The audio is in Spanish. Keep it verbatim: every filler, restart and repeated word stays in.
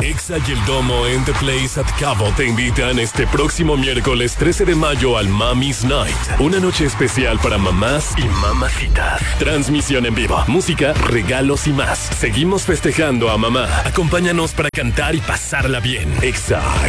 Exa y el Domo en The Place at Cabo te invitan este próximo miércoles trece de mayo al Mommy's Night. Una noche especial para mamás y mamacitas. Transmisión en vivo, música, regalos y más. Seguimos festejando a mamá. Acompáñanos para cantar y pasarla bien. Exa.